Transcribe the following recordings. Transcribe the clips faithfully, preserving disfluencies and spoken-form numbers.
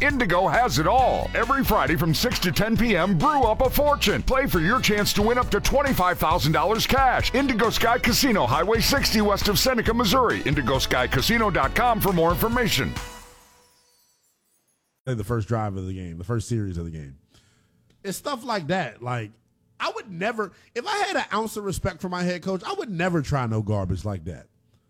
Indigo has it all. Every Friday from six to ten p.m., brew up a fortune. Play for your chance to win up to twenty-five thousand dollars cash. Indigo Sky Casino, Highway sixty west of Seneca, Missouri. indigo sky casino dot com for more information. The first drive of the game, the first series of the game. It's stuff like that. Like, I would never, if I had an ounce of respect for my head coach, I would never try no garbage like that.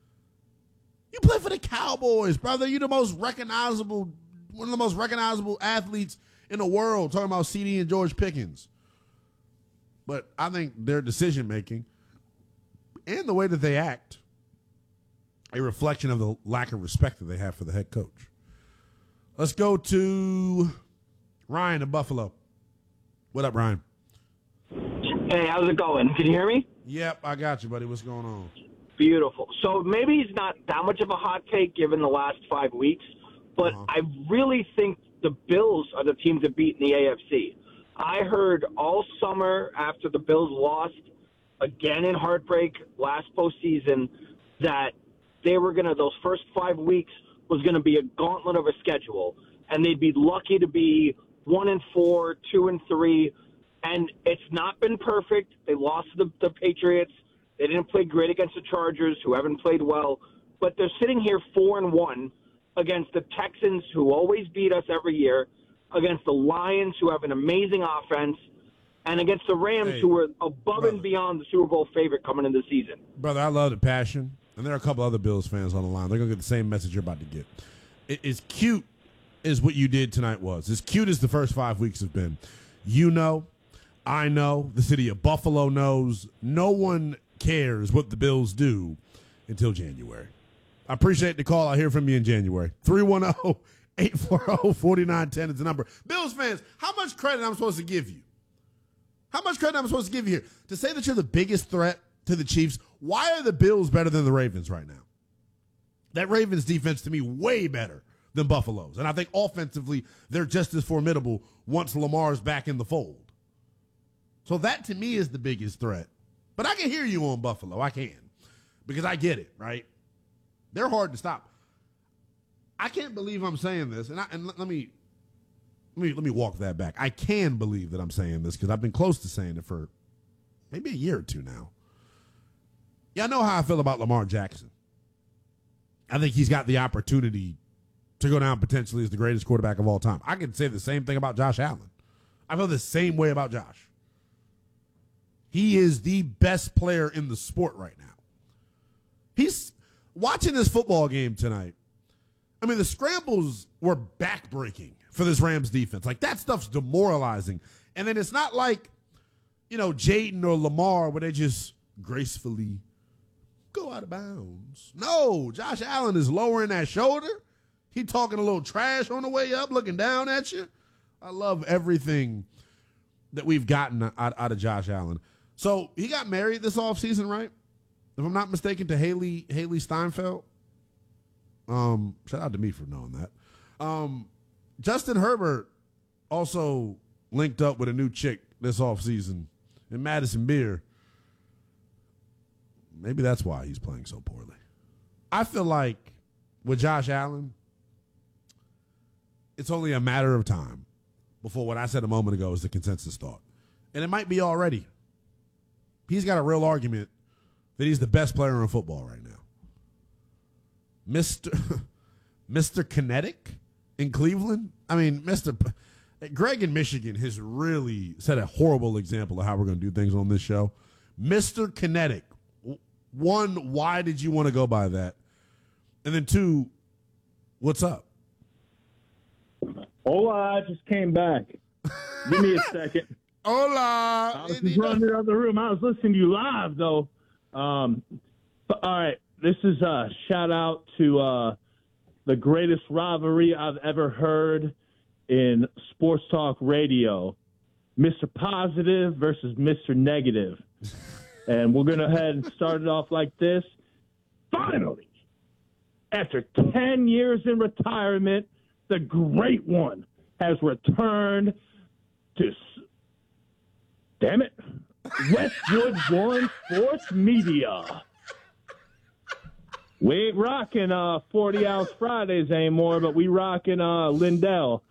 You play for the Cowboys, brother. You're the most recognizable, one of the most recognizable athletes in the world, talking about C D and George Pickens. But I think their decision-making and the way that they act, a reflection of the lack of respect that they have for the head coach. Let's go to Ryan in Buffalo. What up, Ryan? Hey, how's it going? Can you hear me? Yep, I got you, buddy. What's going on? Beautiful. So maybe he's not that much of a hot take given the last five weeks, but uh-huh. I really think the Bills are the team to beat in the A F C. I heard all summer after the Bills lost again in heartbreak last postseason that they were going to, those first five weeks was going to be a gauntlet of a schedule, and they'd be lucky to be one and four, two and three, and it's not been perfect. They lost to the, the Patriots. They didn't play great against the Chargers, who haven't played well, but they're sitting here four and one against the Texans, who always beat us every year, against the Lions, who have an amazing offense, and against the Rams, hey, who are above brother. and beyond the Super Bowl favorite coming into the season. Brother, I love the passion. And there are a couple other Bills fans on the line. They're going to get the same message you're about to get. It, as cute as what you did tonight was, as cute as the first five weeks have been, you know, I know, the city of Buffalo knows, no one cares what the Bills do until January. I appreciate the call. I'll hear from you in January. three one zero, eight four zero, four nine one zero is the number. Bills fans, how much credit I'm supposed to give you? How much credit I'm supposed to give you here? To say that you're the biggest threat to the Chiefs, why are the Bills better than the Ravens right now? That Ravens defense, to me, way better than Buffalo's. And I think offensively, they're just as formidable once Lamar's back in the fold. So that, to me, is the biggest threat. But I can hear you on Buffalo. I can. Because I get it, right? They're hard to stop. I can't believe I'm saying this. And, I, and let, me, let me let me walk that back. I can believe that I'm saying this because I've been close to saying it for maybe a year or two now. Yeah, I know how I feel about Lamar Jackson. I think he's got the opportunity to go down potentially as the greatest quarterback of all time. I can say the same thing about Josh Allen. I feel the same way about Josh. He is the best player in the sport right now. He's watching this football game tonight. I mean, the scrambles were backbreaking for this Rams defense. Like, that stuff's demoralizing. And then it's not like, you know, Jaden or Lamar where they just gracefully go out of bounds. No, Josh Allen is lowering that shoulder. He talking a little trash on the way up, looking down at you. I love everything that we've gotten out, out of Josh Allen. So he got married this offseason, right? If I'm not mistaken, to Haley Haley Steinfeld. Um, shout out to me for knowing that. Um, Justin Herbert also linked up with a new chick this offseason in Madison Beer. Maybe that's why he's playing so poorly. I feel like with Josh Allen, it's only a matter of time before what I said a moment ago is the consensus thought. And it might be already. He's got a real argument that he's the best player in football right now. Mister Mister Kinetic in Cleveland? I mean, Mister P- Greg in Michigan has really set a horrible example of how we're going to do things on this show. Mister Kinetic. One, why did you want to go by that? And then two, what's up? Hola, I just came back. Give me a second. Hola. I was just running to the other room. I was listening to you live, though. Um, all right, this is a shout-out to uh, the greatest rivalry I've ever heard in sports talk radio, Mister Positive versus Mister Negative. And we're going to head and start it off like this. Finally, after ten years in retirement, the great one has returned to, damn it, Westwood One Sports Media. We ain't rocking uh, forty-ounce Fridays anymore, but we rocking uh, Lindell.